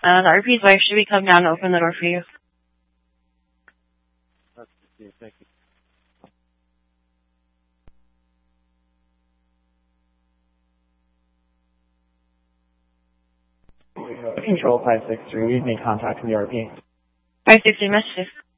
The RP's wife should be coming down to open the door for you. Thank you. Control 563, we've made contact with the RP. 563 messages.